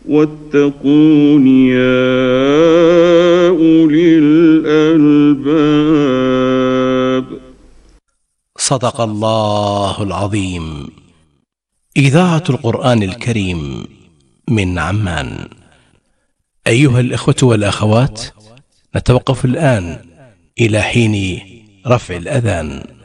واتقون يا أولي الألباب. صدق الله العظيم. إذاعة القرآن الكريم من عمان. أيها الإخوة والأخوات، نتوقف الآن إلى حين رفع الأذان.